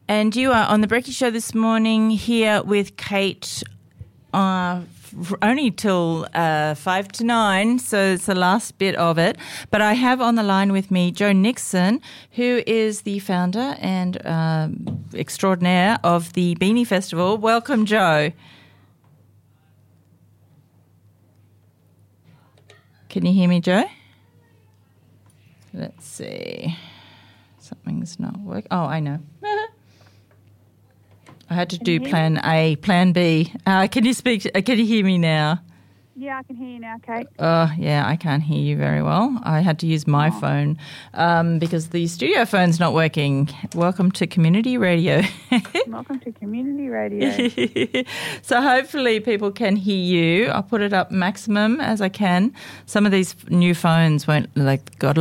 And you are on the Brekkie Show this morning here with Kate only till 5 to 9, so it's the last bit of it. But I have on the line with me Joe Nixon, who is the founder and extraordinaire of the Beanie Festival. Welcome, Joe. Can you hear me, Joe? Let's see. Something's not working. Oh, I know. I had to do plan A, plan B. Can you hear me now? Yeah, I can hear you now, Kate. Oh, yeah, I can't hear you very well. I had to use my phone because the studio phone's not working. Welcome to Community Radio. Welcome to Community Radio. So hopefully people can hear you. I'll put it up maximum as I can. Some of these new phones won't, got a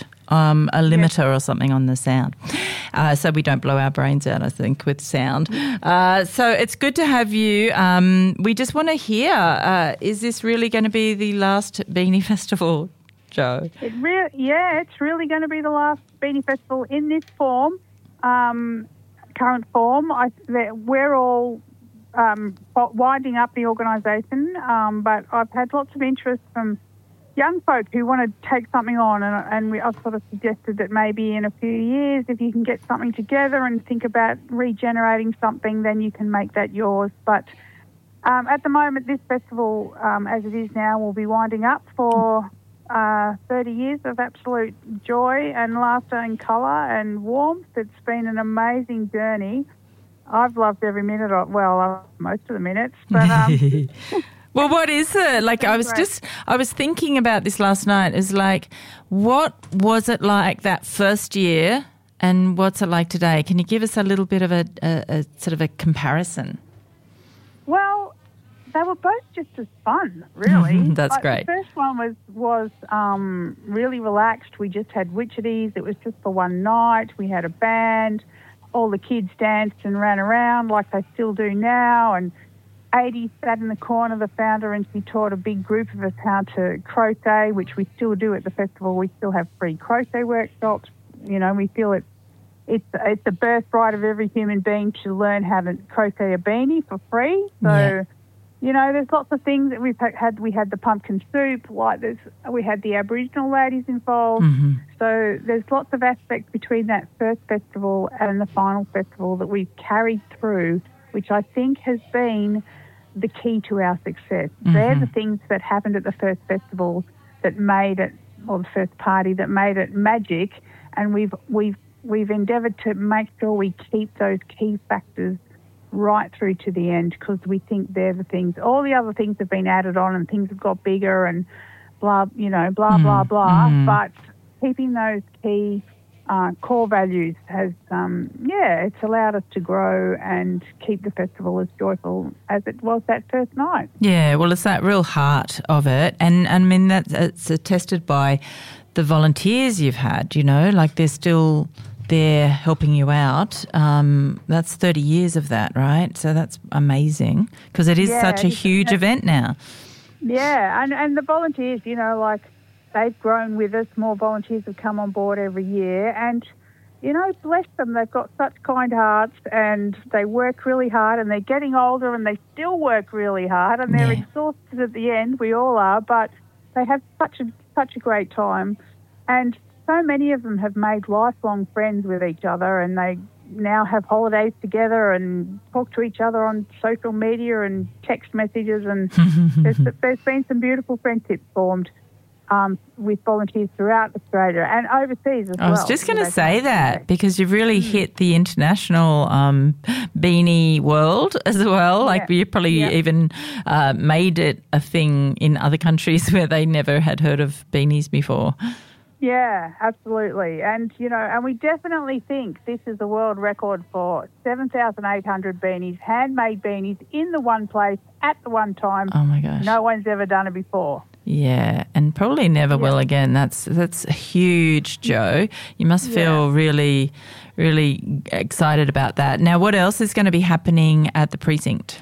limiter or something on the sound. So we don't blow our brains out, I think, with sound. So it's good to have you. We just want to hear, is this really going to be the last Beanie Festival, Joe? It's really going to be the last Beanie Festival in this form, current form. We're all winding up the organisation, but I've had lots of interest from young folk who want to take something on, and I've sort of suggested that maybe in a few years, if you can get something together and think about regenerating something, then you can make that yours. But at the moment, this festival, as it is now, will be winding up for 30 years of absolute joy and laughter and colour and warmth. It's been an amazing journey. I've loved every minute of, most of the minutes, but... Well, what is it? I was thinking about this last night. Is what was it like that first year and what's it like today? Can you give us a little bit of a sort of a comparison? Well, they were both just as fun, really. That's great. The first one was really relaxed. We just had witcheties. It was just for one night. We had a band. All the kids danced and ran around like they still do now, and 80 sat in the corner, the founder, and she taught a big group of us how to crochet, which we still do at the festival. We still have free crochet workshops. You know, we feel it's the birthright of every human being to learn how to crochet a beanie for free. So, You know, there's lots of things that we've had. We had the pumpkin soup, we had the Aboriginal ladies involved. Mm-hmm. So there's lots of aspects between that first festival and the final festival that we've carried through, which I think has been the key to our success. Mm-hmm. They're the things that happened at the first festival that made it, or the first party that made it magic, and we've endeavoured to make sure we keep those key factors right through to the end, because we think they're the things. All the other things have been added on and things have got bigger and blah, blah, blah. Mm-hmm. But keeping those key core values has, it's allowed us to grow and keep the festival as joyful as it was that first night. Yeah, well, it's that real heart of it. And I mean, it's attested by the volunteers you've had, they're still there helping you out. That's 30 years of that, right? So that's amazing, because it is such a huge event now. Yeah, and the volunteers, they've grown with us. More volunteers have come on board every year, and, bless them, they've got such kind hearts, and they work really hard, and they're getting older, and they still work really hard, and they're exhausted at the end. We all are, but they have such a great time, and so many of them have made lifelong friends with each other, and they now have holidays together and talk to each other on social media and text messages, and there's been some beautiful friendships formed with volunteers throughout Australia and overseas as well. I was just going to say that, because you've really hit the international beanie world as well. You probably even made it a thing in other countries where they never had heard of beanies before. Yeah, absolutely. And, and we definitely think this is a world record for 7,800 beanies, handmade beanies in the one place at the one time. Oh, my gosh. No one's ever done it before. Yeah, and probably never will again. That's huge, Joe. You must feel really, really excited about that. Now, what else is going to be happening at the precinct?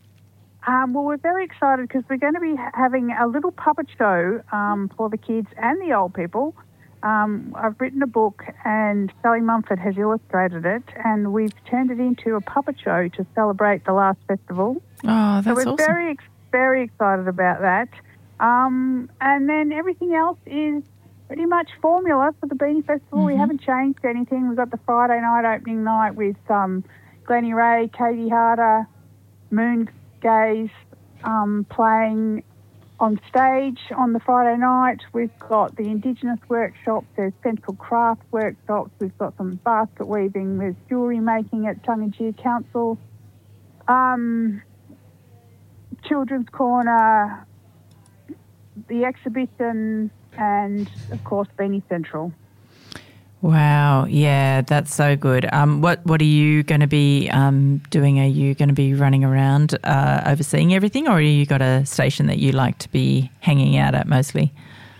Well, we're very excited because we're going to be having a little puppet show for the kids and the old people. I've written a book and Sally Mumford has illustrated it, and we've turned it into a puppet show to celebrate the last festival. Oh, that's so we're awesome. very excited about that. And then everything else is pretty much formula for the Beanie Festival. We haven't changed anything. We've got the Friday night opening night with Glennie Ray, Katie Harder, Moon Gaze playing on stage on the Friday night. We've got the Indigenous workshops, there's Central Craft workshops, we've got some basket weaving, there's jewellery making at Tungadjia Council, Children's Corner, the exhibition, and of course Beanie Central. Wow, yeah, that's so good. What are you going to be doing? Are you going to be running around overseeing everything, or have you got a station that you like to be hanging out at mostly?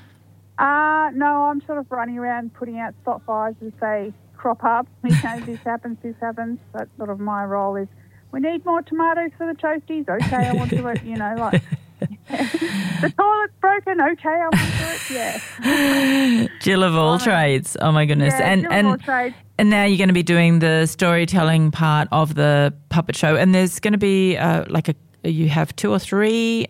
No, I'm sort of running around putting out spot fires as they crop up. This happens. That's sort of my role is, we need more tomatoes for the toasties. Okay, I want to it, like... The toilet's broken. Okay, I want to it. Yeah. Jill of all trades. Oh my goodness! Yeah, Jill of all trades. And now you're going to be doing the storytelling part of the puppet show, and there's going to be you have 2 or 3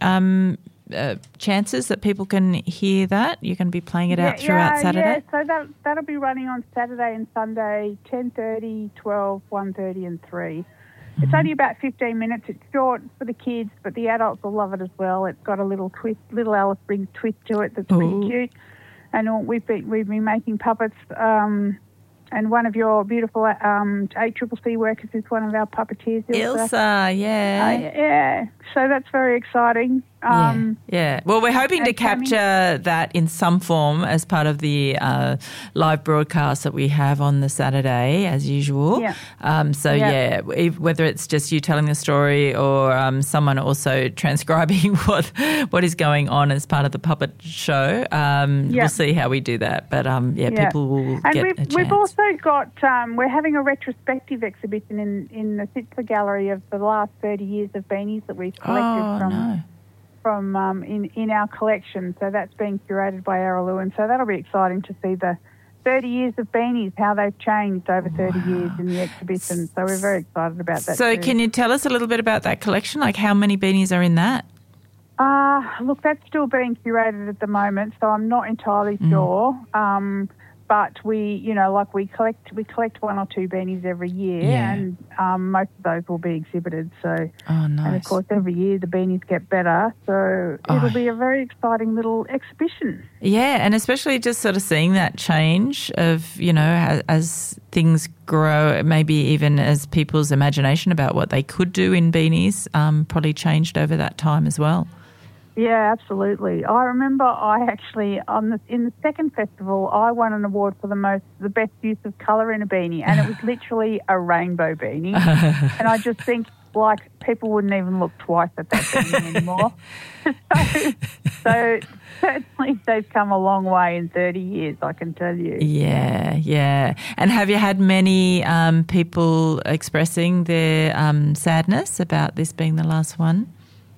chances that people can hear that. You're going to be playing it out throughout Saturday. Yeah. So that'll be running on Saturday and Sunday, 10:30, 12, 1:30 and 3. It's only about 15 minutes. It's short for the kids, but the adults will love it as well. It's got a little twist, little Alice Springs twist to it that's pretty cute. And we've been making puppets. And one of your beautiful ACCC workers is one of our puppeteers, Ilsa, yeah. Yeah. So that's very exciting. Yeah. Well, we're hoping to capture that in some form as part of the live broadcast that we have on the Saturday, as usual. Yeah. Whether it's just you telling the story or someone also transcribing what is going on as part of the puppet show, we'll see how we do that. But, people will get a chance. We've also got, we're having a retrospective exhibition in the Sitzler Gallery of the last 30 years of beanies that we've collected from in our collection. So that's being curated by Errol Lewin. So that'll be exciting to see the 30 years of beanies, how they've changed over 30 years in the exhibition. So we're very excited about that. So can you tell us a little bit about that collection? Like how many beanies are in that? Look, that's still being curated at the moment, so I'm not entirely sure. But we collect 1 or 2 beanies every year, and most of those will be exhibited. So, nice. And of course, every year the beanies get better. So it'll be a very exciting little exhibition. Yeah, and especially just sort of seeing that change of, as things grow, maybe even as people's imagination about what they could do in beanies probably changed over that time as well. Yeah, absolutely. I remember I actually in the second festival I won an award for the best use of colour in a beanie, and it was literally a rainbow beanie. And I just think people wouldn't even look twice at that beanie anymore. So certainly they've come a long way in 30 years, I can tell you. Yeah. And have you had many people expressing their sadness about this being the last one?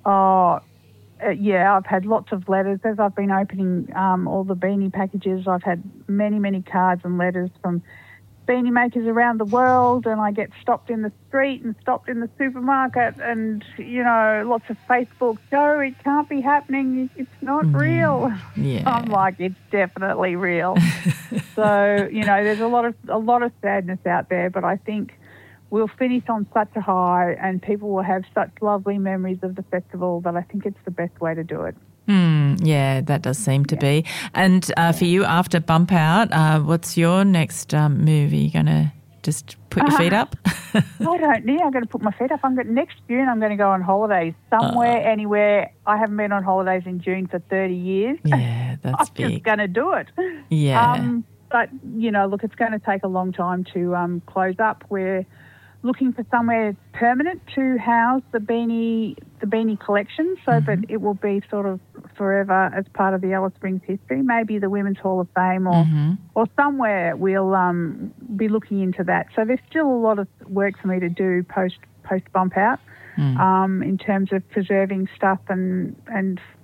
I've had lots of letters. As I've been opening all the beanie packages, I've had many, many cards and letters from beanie makers around the world, and I get stopped in the street and stopped in the supermarket and, lots of Facebook, "Joe, it can't be happening. It's not real." Yeah. I'm like, it's definitely real. So, there's a lot of sadness out there, but I think we'll finish on such a high and people will have such lovely memories of the festival that I think it's the best way to do it. Yeah, that does seem to be. And for you, after Bump Out, what's your next move? Are you going to just put your feet up? I don't know. I'm going to put my feet up. Next June, I'm going to go on holidays somewhere, anywhere. I haven't been on holidays in June for 30 years. Yeah, that's big. I'm just going to do it. Yeah. But, look, it's going to take a long time to close up. We're looking for somewhere permanent to house the beanie collection so that it will be sort of forever as part of the Alice Springs history. Maybe the Women's Hall of Fame or somewhere we'll be looking into that. So there's still a lot of work for me to do post Bump Out in terms of preserving stuff and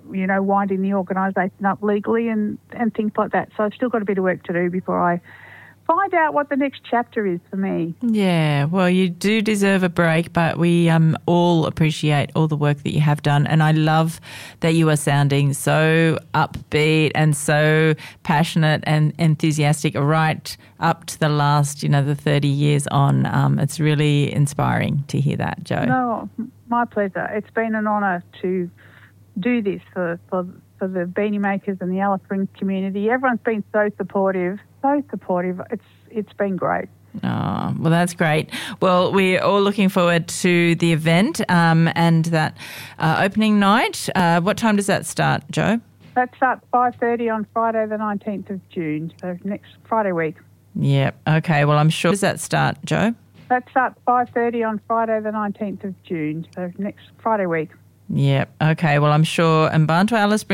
winding the organisation up legally and things like that. So I've still got a bit of work to do before I find out what the next chapter is for me. Yeah, well, you do deserve a break, but we all appreciate all the work that you have done. And I love that you are sounding so upbeat and so passionate and enthusiastic right up to the last, the 30 years on. It's really inspiring to hear that, Jo. No, my pleasure. It's been an honour to do this for the beanie makers and the Alice Springs community. Everyone's been so supportive. It's been great. Oh, well, that's great. Well, we're all looking forward to the event and that opening night. What time does that start, Jo? That starts 5:30 on Friday the 19th of June, so next Friday week. Yep. Okay, well, I'm sure. Does that start, Jo? That starts 5:30 on Friday the 19th of June, so next Friday week. Yep. Okay, well, I'm sure Mbantu Alice